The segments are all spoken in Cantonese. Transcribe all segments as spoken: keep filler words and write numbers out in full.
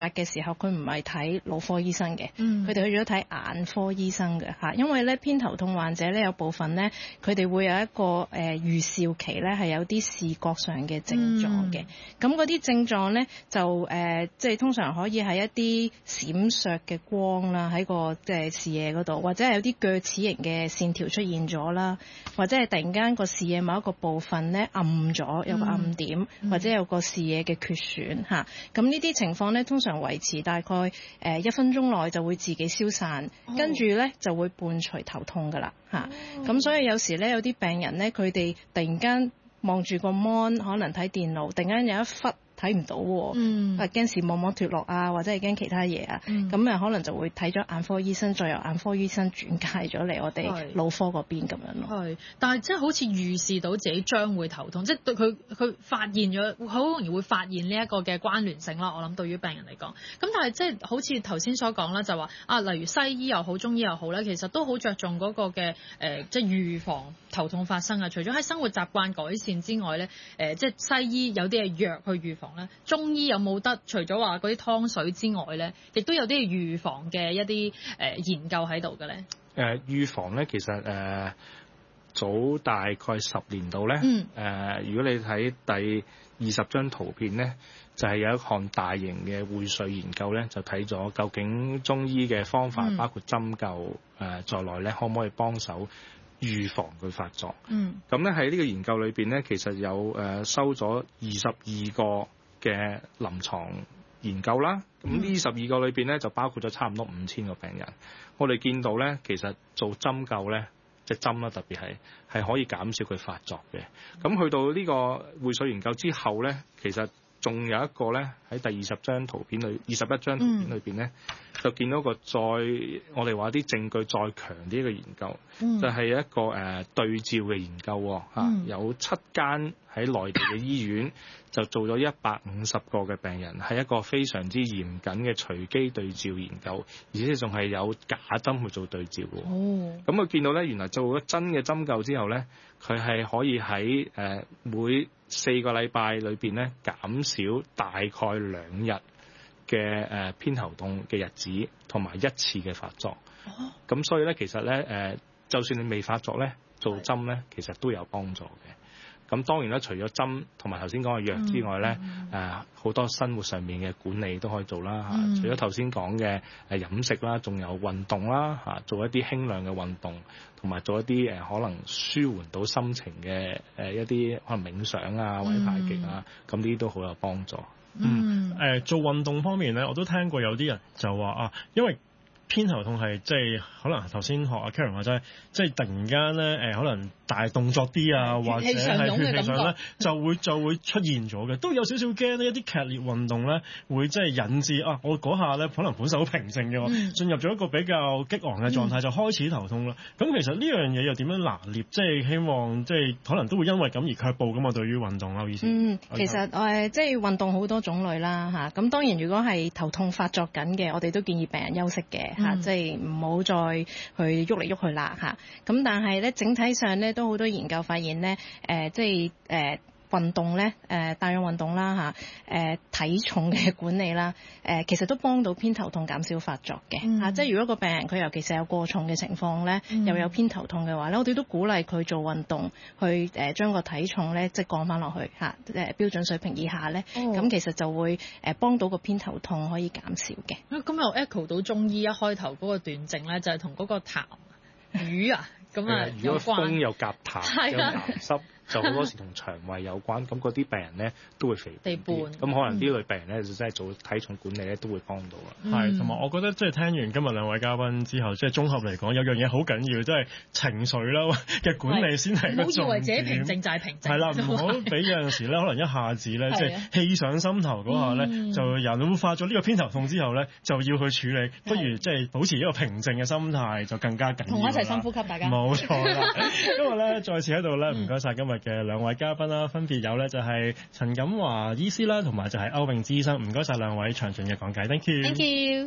嘅時候，佢唔係睇腦科醫生嘅， 嗯， 佢哋去咗睇眼科醫生嘅嚇，因為咧偏頭痛患者咧有部分咧，佢哋會有一個誒、呃、預兆期咧係有啲視覺上嘅症狀嘅，咁嗰啲症狀咧就誒、呃、即係通常可以係一啲閃爍嘅光啦，喺個即係視野嗰度，或者係有啲鋸齒形嘅線條出現咗啦，或者係突然間個視野某一個部分咧暗咗，有個暗點，嗯、或者有個視野嘅缺損嚇，咁呢啲情況咧通常維持大概誒、呃、一分鐘內就會自己消散，哦、跟住咧就會伴隨頭痛㗎啦嚇。咁、哦、所以有時咧有啲病人咧，佢哋突然間望住個 mon 可能睇電腦，突然間有一忽睇唔到喎，嗯，啊驚視網膜脫落啊，或者係驚其他嘢啊，咁啊、嗯、可能就會睇咗眼科醫生，再由眼科醫生轉介咗嚟我哋腦科嗰邊咁樣咯。 係，但係即係好似預示到自己將會頭痛，即係對佢佢發現咗，好容易會發現呢一個嘅關聯性啦。我諗對於病人嚟講，咁但係即係好似頭先所講啦，就話啊，例如西醫又好，中醫又好咧，其實都好着重嗰個嘅誒、呃，即係預防頭痛發生啊。除咗喺生活習慣改善之外咧，誒、呃，即係西醫有啲係藥去預防咧，中醫有冇得除咗話嗰啲湯水之外咧，亦都有啲預防嘅一啲誒、呃、研究喺度嘅咧？ 誒、呃、預防咧，其實誒、呃、早大概十年度咧，誒、 嗯呃、如果你睇第二十張圖片咧，就係、是、有一項大型嘅薈萃研究咧，就睇咗究竟中醫嘅方法，嗯、包括針灸誒、呃、在內咧，可唔可以幫手預防佢發作？ 嗯， 咁咧喺呢個研究裏邊咧，其實有誒、呃、收咗二十二個嘅臨床研究啦。咁呢十二個裏邊咧，就包括咗差唔多五千個病人。我哋見到咧，其實做針灸咧，即係針啦，特別係係可以減少佢發作嘅。咁去到呢個薈萃研究之後咧，其實仲有一個咧，喺第二十張圖片裏，二十一張圖片裏邊咧，嗯、就見到個再我哋話啲證據再強啲嘅研究，嗯、就係一個誒、呃、對照嘅研究喎、哦嗯、有七間喺內地嘅醫院就做咗一百五十個嘅病人，係一個非常之嚴謹嘅隨機對照研究，而且仲係有假針去做對照嘅。哦，咁佢見到咧，原來做咗真嘅針灸之後咧，佢係可以喺誒、呃、每四個禮拜裏邊咧減少大概兩日嘅誒偏頭痛嘅日子，同埋一次嘅發作。哦，咁所以咧，其實咧誒、呃，就算你未發作咧，做針咧，其實都有幫助嘅。咁當然啦，除咗針同埋頭先講嘅藥之外咧，誒好、嗯呃、多生活上面嘅管理都可以做啦嚇。嗯、除咗頭先講嘅誒飲食啦，仲有運動啦嚇，做一啲輕量嘅運動，同埋做一啲誒、呃、可能舒緩到心情嘅誒、呃、一啲可能冥想啊或者太極啊，咁呢啲都好有幫助。 嗯，誒、呃、做運動方面咧，我都聽過有啲人就話啊，因為偏頭痛係即係可能頭先學阿 Karen 話齋，即係突然間咧誒可能大動作啲啊，或者係血氣上咧就會就會出現咗嘅，都有少少驚呢一啲劇烈運動咧會即係引致啊我嗰下咧可能本身好平靜嘅，嗯、進入咗一個比較激昂嘅狀態，就開始頭痛啦。咁、嗯、其實呢樣嘢又點樣拿捏？即係希望即係可能都會因為咁而卻步噶嘛？對於運動啦，以前嗯，其實誒即係運動好多種類啦嚇。咁當然如果係頭痛發作緊嘅，我哋都建議病人休息嘅。嚇、嗯，即係唔好再去喐嚟喐去啦嚇。咁但係咧，整體上咧都好多研究發現咧，誒、呃、即係誒。呃運動咧，誒、呃、帶氧運動啦嚇，誒、呃、體重嘅管理啦，誒、呃、其實都幫到偏頭痛減少發作嘅嚇、嗯啊。即係如果個病人佢尤其是有過重嘅情況咧，嗯、又有偏頭痛嘅話咧，我哋都鼓勵佢做運動，去誒、呃、將個體重咧即係降翻落去嚇，誒、呃、標準水平以下咧，咁、哦、其實就會誒幫到個偏頭痛可以減少嘅。 咁又 echo 到中醫一開頭嗰個斷症咧，就係同嗰個痰瘀啊，咁啊有關。如果風又夾痰，有痰濕。就好多時同腸胃有關，咁嗰啲病人咧都會肥胖啲，咁可能呢類病人咧就真係做體重管理咧都會幫到啦。 係，同埋我覺得即係聽完今日兩位嘉賓之後，即係綜合嚟講，有樣嘢好緊要，即係情緒啦嘅管理先係個重點。唔好以為自己平靜就係平靜。係啦，唔好俾有陣時咧，可能一下子咧，即係氣上心頭嗰下咧，嗯、就人會發咗呢個偏頭痛之後咧，就要去處理，不如即係保持一個平靜嘅心態就更加緊要。 同我一齊深呼吸，大家。 冇錯啦，今日咧再次喺度咧，唔該晒今日嘅兩位嘉賓啦，分別有咧就係陳錦華醫師啦，同埋就係歐詠芝醫生，唔該晒兩位詳盡嘅講解 ，thank you。 Thank you。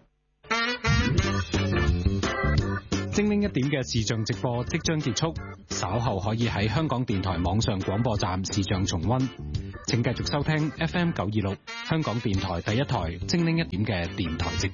精靈一點嘅視像直播即將結束，稍後可以喺香港電台網上廣播站視像重溫。 請繼續收聽 F M 九二六香港電台第一台精靈一點嘅電台直播。